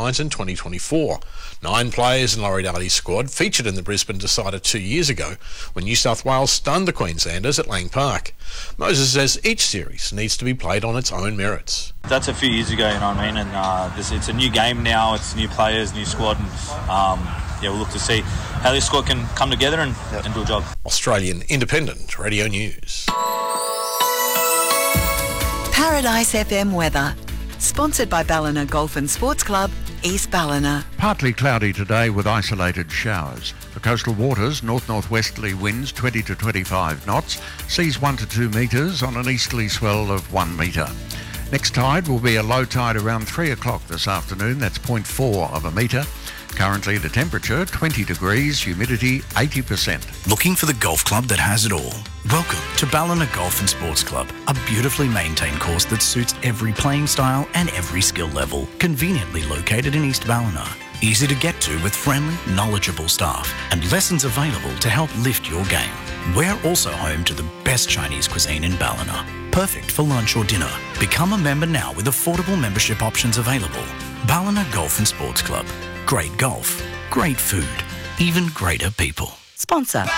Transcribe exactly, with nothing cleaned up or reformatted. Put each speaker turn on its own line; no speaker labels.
Lions in twenty twenty-four. Nine players in Laurie Darty's squad featured in the Brisbane Decider two years ago when New South Wales stunned the Queenslanders at Lang Park. Moses says each series needs to be played on its own merits.
That's a few years ago, you know what I mean, and uh, this, it's a new game now, it's new players, new squad, and um, yeah, we'll look to see how this squad can come together and, yep. and do a job.
Australian Independent Radio News.
Paradise F M weather. Sponsored by Ballina Golf and Sports Club, East Ballina.
Partly cloudy today with isolated showers. For coastal waters, north-northwesterly winds twenty to twenty-five knots, seas one to two metres on an easterly swell of one metre. Next tide will be a low tide around three o'clock this afternoon, that's zero point four of a metre. Currently the temperature twenty degrees, humidity eighty percent.
Looking for the golf club that has it all? Welcome to Ballina Golf and Sports Club, a beautifully maintained course that suits every playing style and every skill level. Conveniently located in East Ballina. Easy to get to with friendly, knowledgeable staff and lessons available to help lift your game. We're also home to the best Chinese cuisine in Ballina. Perfect for lunch or dinner. Become a member now with affordable membership options available. Ballina Golf and Sports Club. Great golf, great food, even greater people.
Sponsor.